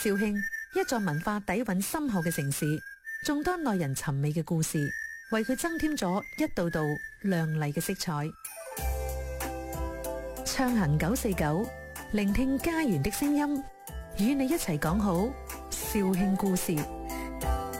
肇慶，一座文化底蘊深厚嘅城市，眾多耐人尋味嘅故事，為佢增添咗一道道亮麗嘅色彩。暢行949，聆聽家園的聲音，與你一齊講好肇慶故事。